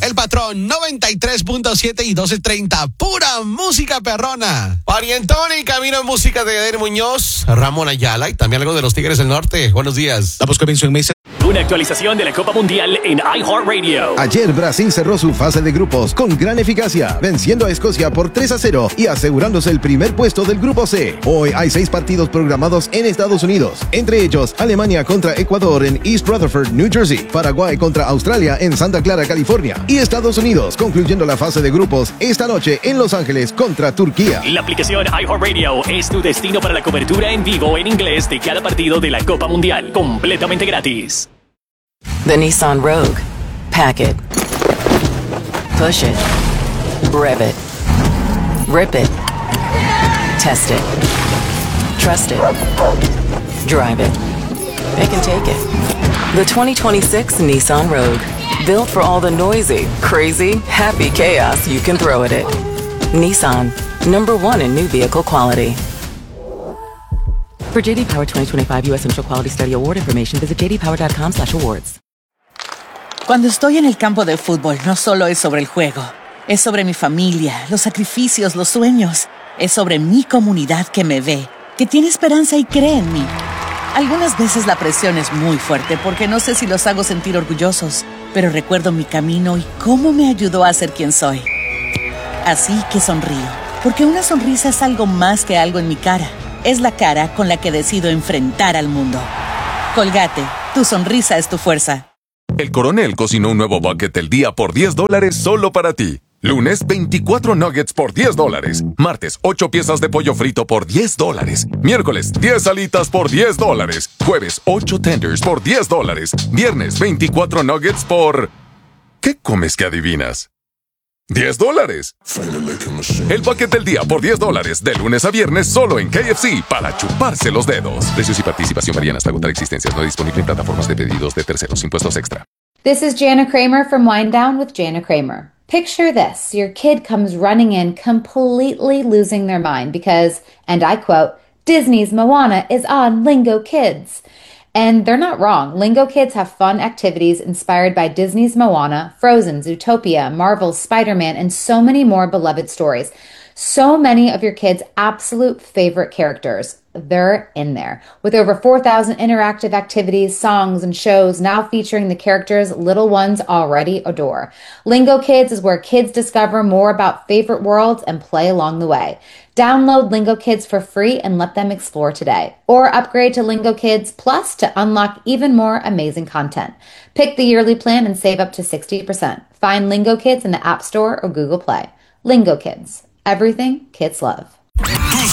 El Patrón 93.7 y 12:30. Pura música perrona. Parientón y camino en música de Eder Muñoz, Ramón Ayala y también algo de los Tigres del Norte. Buenos días. Damos comienzo en mesa. Una actualización de la Copa Mundial en iHeartRadio. Ayer Brasil cerró su fase de grupos con gran eficacia, venciendo a Escocia por 3-0 y asegurándose el primer puesto del grupo C. Hoy hay 6 partidos programados en Estados Unidos, entre ellos Alemania contra Ecuador en East Rutherford, New Jersey, Paraguay contra Australia en Santa Clara, California, y Estados Unidos concluyendo la fase de grupos esta noche en Los Ángeles contra Turquía. La aplicación iHeartRadio es tu destino para la cobertura en vivo en inglés de cada partido de la Copa Mundial, completamente gratis. The Nissan Rogue. Pack it. Push it. Rev it. Rip it. Test it. Trust it. Drive it. It can take it. The 2026 Nissan Rogue. Built for all the noisy, crazy, happy chaos you can throw at it. Nissan. #1 in new vehicle quality. For J.D. Power 2025 U.S. Initial Quality Study Award information, visit jdpower.com/awards. Cuando estoy en el campo de fútbol, no solo es sobre el juego. Es sobre mi familia, los sacrificios, los sueños. Es sobre mi comunidad que me ve, que tiene esperanza y cree en mí. Algunas veces la presión es muy fuerte porque no sé si los hago sentir orgullosos, pero recuerdo mi camino y cómo me ayudó a ser quien soy. Así que sonrío, porque una sonrisa es algo más que algo en mi cara. Es la cara con la que decido enfrentar al mundo. Colgate, tu sonrisa es tu fuerza. El Coronel cocinó un nuevo bucket del día por $10 solo para ti. Lunes, 24 nuggets por $10. Martes, 8 piezas de pollo frito por $10. Miércoles, 10 alitas por $10. Jueves, 8 tenders por $10. Viernes, 24 nuggets por... ¿Qué comes que adivinas? $10. El bucket del día por $10, de lunes a viernes solo en KFC, para chuparse los dedos. Precios y participación varían hasta agotar existencias. No disponible en plataformas de pedidos de terceros. Impuestos extra. This is Jana Kramer from Wind Down with Jana Kramer. Picture this. Your kid comes running in completely losing their mind because, and I quote, Disney's Moana is on Lingo Kids. And they're not wrong. Lingo Kids have fun activities inspired by Disney's Moana, Frozen, Zootopia, Marvel's Spider-Man, and so many more beloved stories. So many of your kids' absolute favorite characters. They're in there. With over 4,000 interactive activities, songs, and shows now featuring the characters little ones already adore. Lingo Kids is where kids discover more about favorite worlds and play along the way. Download Lingo Kids for free and let them explore today. Or upgrade to Lingo Kids Plus to unlock even more amazing content. Pick the yearly plan and save up to 60%. Find Lingo Kids in the App Store or Google Play. Lingo Kids. Everything kids love.